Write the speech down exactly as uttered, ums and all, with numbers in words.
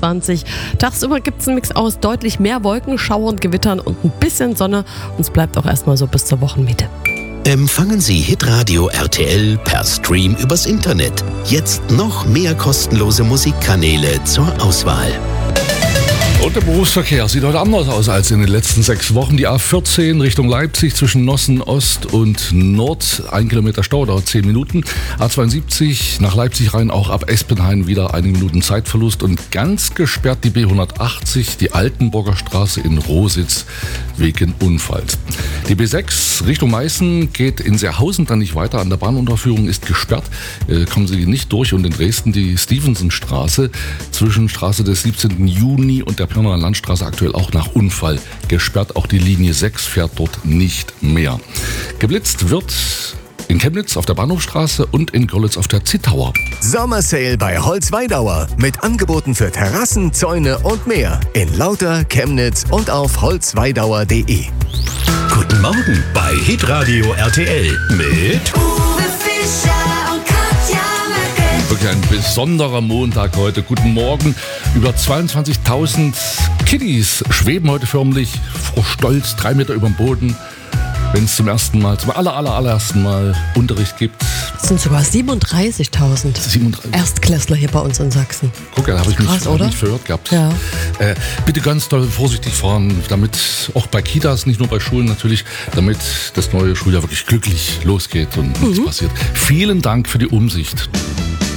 einundzwanzig. Tagsüber gibt es einen Mix aus deutlich mehr Wolken, Schauern, Gewittern und ein bisschen Sonne. Und es bleibt auch erstmal so bis zur Wochenmitte. Empfangen Sie Hitradio R T L per Stream übers Internet. Jetzt noch mehr kostenlose Musikkanäle zur Auswahl. Und der Berufsverkehr sieht heute anders aus als in den letzten sechs Wochen. Die A vierzehn Richtung Leipzig zwischen Nossen Ost und Nord. Ein Kilometer Stau, dauert zehn Minuten. A zweiundsiebzig nach Leipzig rein, auch ab Espenhain wieder einige Minuten Zeitverlust. Und ganz gesperrt die B hundertachtzig, die Altenburger Straße in Rositz wegen Unfalls. Die B sechs Richtung Meißen geht in Seerhausen dann nicht weiter. An der Bahnunterführung ist gesperrt. Äh, kommen Sie nicht durch. Und in Dresden die Stevensonstraße zwischen Straße des siebzehnten Juni und der Pirnaer Landstraße aktuell auch nach Unfall gesperrt. Auch die Linie sechs fährt dort nicht mehr. Geblitzt wird in Chemnitz auf der Bahnhofstraße und in Görlitz auf der Zittauer. Sommersale bei Holzweidauer mit Angeboten für Terrassen, Zäune und mehr in Lauter, Chemnitz und auf holzweidauer punkt de. Guten Morgen bei Hitradio R T L mit Uwe Fischer und Katja Merkel. Wirklich ein besonderer Montag heute. Guten Morgen. Über zweiundzwanzigtausend Kiddies schweben heute förmlich vor Stolz drei Meter über dem Boden, wenn es zum ersten Mal, zum aller, aller, allerersten Mal Unterricht gibt. Es sind sogar siebenunddreißigtausend siebenunddreißig Erstklässler hier bei uns in Sachsen. Guck, da habe ich mich Krass, hab oder? nicht verhört gehabt. Ja. Äh, bitte ganz doll vorsichtig fahren, damit auch bei Kitas, nicht nur bei Schulen natürlich, damit das neue Schuljahr wirklich glücklich losgeht und nichts passiert. Vielen Dank für die Umsicht.